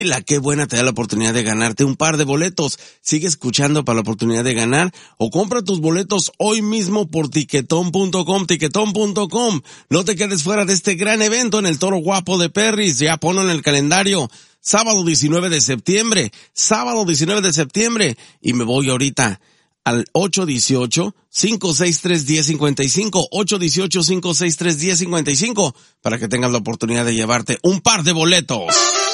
La Qué Buena te da la oportunidad de ganarte un par de boletos. Sigue escuchando para la oportunidad de ganar o compra tus boletos hoy mismo por tiquetón.com, tiquetón.com. No te quedes fuera de este gran evento en el Toro Guapo de Perris. Ya ponlo en el calendario. Sábado 19 de septiembre. Y me voy ahorita al 818-563-1055, 818-563-1055, para que tengas la oportunidad de llevarte un par de boletos.